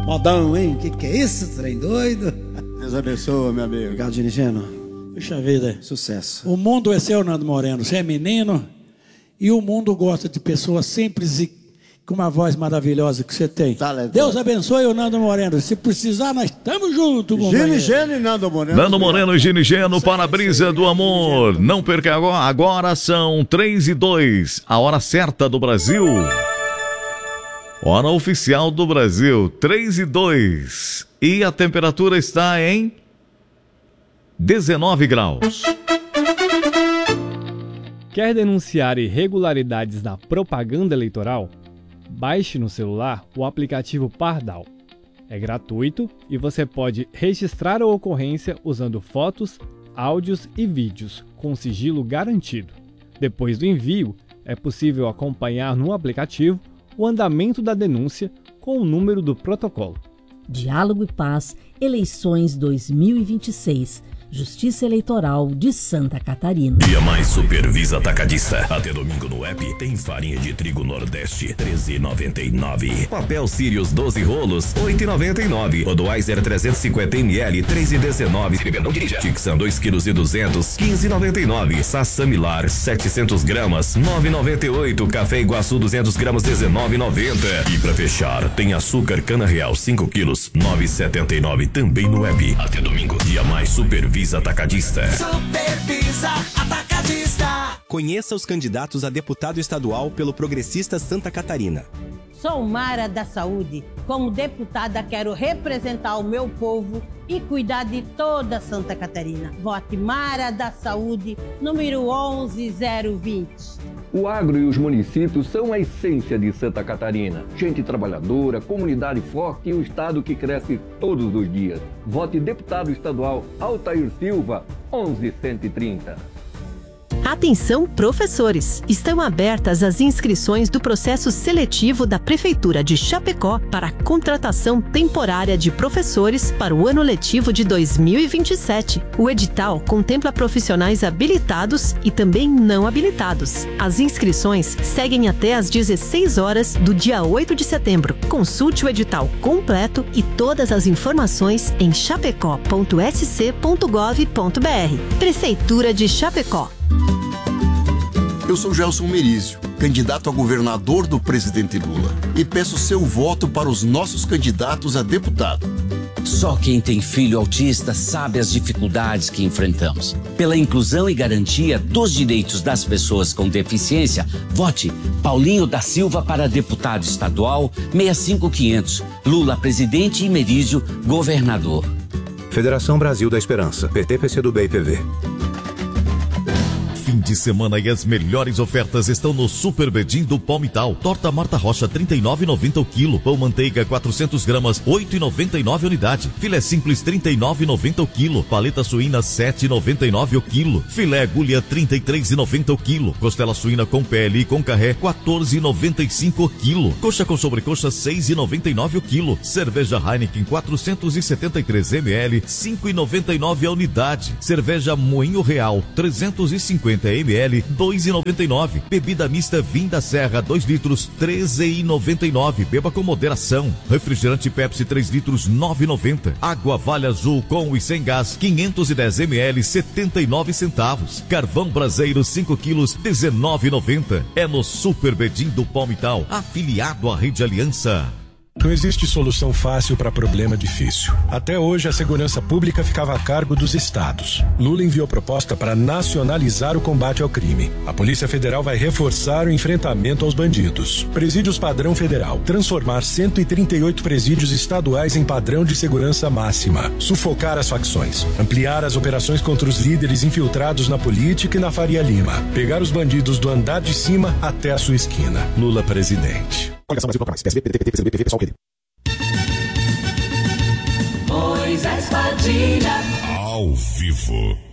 Modão, hein? Que é isso, trem doido? Deus abençoe, meu amigo. Obrigado, Ginigeno. Puxa vida. Sucesso. O mundo é seu, Nando Moreno. Você é menino e o mundo gosta de pessoas simples e com uma voz maravilhosa que você tem. Deus abençoe o Nando Moreno. Se precisar, nós estamos juntos, Ginigeno e Nando Moreno. Nando Moreno e Ginigeno para a brisa do amor. Não perca agora, são 3:02. A hora certa do Brasil. Hora oficial do Brasil, 3:02. E a temperatura está em 19 graus. Quer denunciar irregularidades na propaganda eleitoral? Baixe no celular o aplicativo Pardal. É gratuito e você pode registrar a ocorrência usando fotos, áudios e vídeos com sigilo garantido. Depois do envio, é possível acompanhar no aplicativo o andamento da denúncia com o número do protocolo. Diálogo e Paz, eleições 2026. Justiça Eleitoral de Santa Catarina. Dia Mais Supervisa Atacadista. Até domingo no app tem farinha de trigo Nordeste, R$13,99. Papel Sirius 12 rolos, R$8,99. Budweiser 350 ml, R$3,19. Se beber não dirija. Tixan 2,2 kg, R$15,99. Sassamilar 700 gramas, R$9,98. Café Iguaçu 200 gramas, R$19,90. E pra fechar, tem açúcar Cana Real 5 quilos, R$9,79. Também no app. Até domingo, Dia Mais Supervisa Atacadista. Supervisa Atacadista. Conheça os candidatos a deputado estadual pelo Progressista Santa Catarina. Sou Mara da Saúde. Como deputada, quero representar o meu povo e cuidar de toda Santa Catarina. Vote Mara da Saúde, número 11020. O agro e os municípios são a essência de Santa Catarina. Gente trabalhadora, comunidade forte e um estado que cresce todos os dias. Vote deputado estadual Altair Silva, 11130. Atenção, professores! Estão abertas as inscrições do processo seletivo da Prefeitura de Chapecó para a contratação temporária de professores para o ano letivo de 2027. O edital contempla profissionais habilitados e também não habilitados. As inscrições seguem até às 16 horas do dia 8 de setembro. Consulte o edital completo e todas as informações em chapecó.sc.gov.br. Prefeitura de Chapecó. Eu sou Gelson Merizio, candidato a governador do presidente Lula, e peço seu voto para os nossos candidatos a deputado. Só quem tem filho autista sabe as dificuldades que enfrentamos. Pela inclusão e garantia dos direitos das pessoas com deficiência, vote Paulinho da Silva para deputado estadual 65500, Lula presidente e Merizio governador. Federação Brasil da Esperança, PT, PCdoB e PV. Fim de semana e as melhores ofertas estão no Super Bedim do Palmital. Torta Marta Rocha, R$ 39,90 o quilo. Pão manteiga, 400 gramas, R$ 8,99 a unidade. Filé simples, R$ 39,90 o quilo. Paleta suína, R$ 7,99 o quilo. Filé agulha, R$ 33,90 o quilo. Costela suína com pele e com carré, R$ 14,95 o quilo. Coxa com sobrecoxa, R$ 6,99 o quilo. Cerveja Heineken, 473 ml, R$ 5,99 a unidade. Cerveja Moinho Real, 350 ml, R$ 2,99. Bebida mista Vim da Serra, 2 litros, R$ 13,99. Beba com moderação. Refrigerante Pepsi, 3 litros, R$ 9,90. Água Vale Azul com e sem gás, 510 ml, 79 centavos. Carvão Braseiro, 5 quilos, R$ 19,90. É no Super Bedim do Palmital, afiliado à Rede Aliança. Não existe solução fácil para problema difícil. Até hoje, a segurança pública ficava a cargo dos estados. Lula enviou proposta para nacionalizar o combate ao crime. A Polícia Federal vai reforçar o enfrentamento aos bandidos. Presídios padrão federal. Transformar 138 presídios estaduais em padrão de segurança máxima. Sufocar as facções. Ampliar as operações contra os líderes infiltrados na política e na Faria Lima. Pegar os bandidos do andar de cima até a sua esquina. Lula presidente. Coligação Brasil para mais. PSB, PDT, PCdoB, PV, pessoal, rede. Moisés Padilha. Ao vivo.